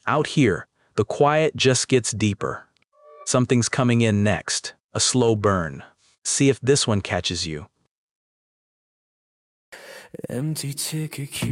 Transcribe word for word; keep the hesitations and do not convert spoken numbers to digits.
Out here, the quiet just gets deeper. Something's coming in next, a slow burn. See if this one catches you. Empty ticket.